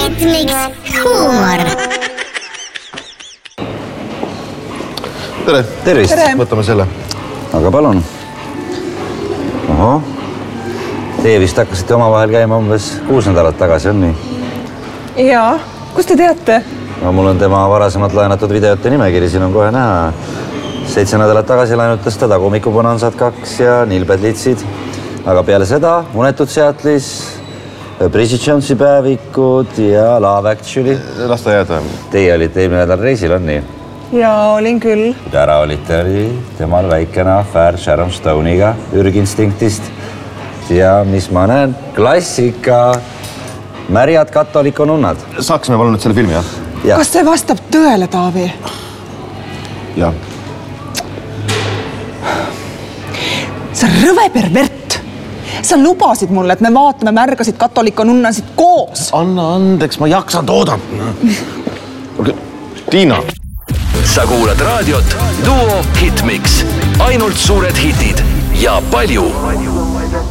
Hitmix huumor. Tere. Tervist. Võtame selle. Aga palun. Oho. Teie vist hakkasite omavahel käima umbes 6 nädalat tagasi, on nii? Jaa. Kus te teate? No, mul on tema varasemalt laenatud videote nimekiri, siin on kohe näha. 7 nädalat tagasi laenutas ta Tagumikubonanzat 2 ja Nilbed litsid. Aga peale seda Unetud Seatlis, Bridget Jonesi päevikud ja Love Actually. Las ta jääda. Teie olite eelmine nädal reisil, on nii? Jaa, olin küll. Kui te ära olite, oli temal väikene afäär Sharon Stone'iga Ürginstinktist. Ja mis ma näen? Klassika. Märjad katolikununnad. Saaksime palun nüüd selle filmi, jah? Ja. Kas see vastab tõele, Taavi? Jah. Sa rõve pervert! Sa lubasid mulle, et me vaatame märgasid katolikununnasid koos. Anna andeks, ma jaksan oodata. Tiina. Sa kuulad raadiot Duo Hitmix. Ainult suured hitid ja palju